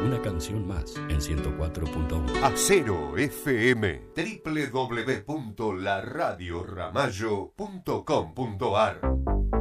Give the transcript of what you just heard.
Una canción más en 104.1. Acero FM, www.laradioramallo.com.ar.